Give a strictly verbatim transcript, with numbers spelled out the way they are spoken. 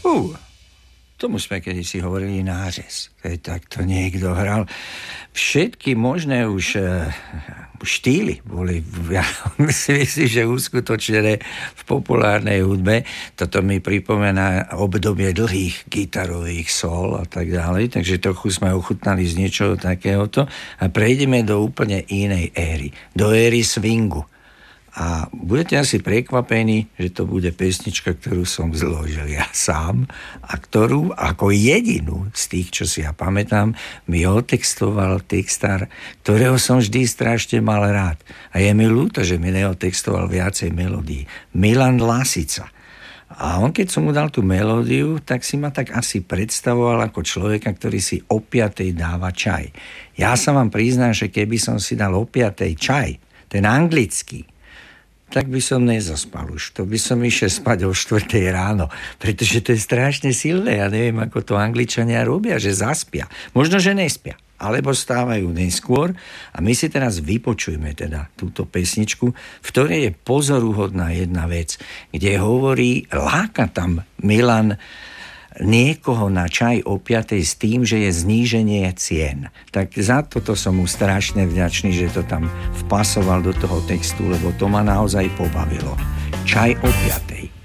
Fú, tomu sme kedysi hovorili nářez. Keď takto niekto hral. Všetky možné už štýly boli, ja myslím si, že uskutočnené v populárnej hudbe. Toto mi pripomína obdobie dlhých gitarových sol a tak ďalej, takže trochu sme ochutnali z niečoho takéhoto a prejdeme do úplne inej éry, do éry swingu. A budete asi prekvapení, že to bude pesnička, ktorú som zložil ja sám a ktorú ako jedinú z tých, čo si ja pamätám, mi otextoval textár, ktorého som vždy strašne mal rád. A je mi ľúto, že mi neotextoval viacej melódií. Milan Lasica. A on, keď som mu dal tú melódiu, tak si ma tak asi predstavoval ako človeka, ktorý si o piatej dáva čaj. Ja sa vám priznám, že keby som si dal o piatej čaj, ten anglický, tak by som nezaspal už. To by som išiel spať o štvrtej ráno, pretože to je strašne silné. Ja neviem, ako to Angličania robia, že zaspia. Možno, že nespia, alebo stávajú neskôr. A my si teraz vypočujeme teda túto pesničku, v ktorej je pozoruhodná jedna vec, kde hovorí, láka tam Milan niekoho na čaj o piatej s tým, že je zníženie cien. Tak za toto som mu strašne vďačný, že to tam vpasoval do toho textu, lebo to ma naozaj pobavilo. Čaj o piatej.